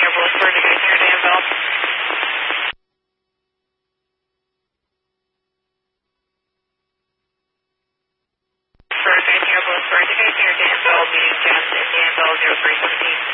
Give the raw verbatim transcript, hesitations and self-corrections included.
Air Blissford, Division near Danville. For Division Air Blissford, Division near Danville, meeting Jets in Danville, zero three seventeen.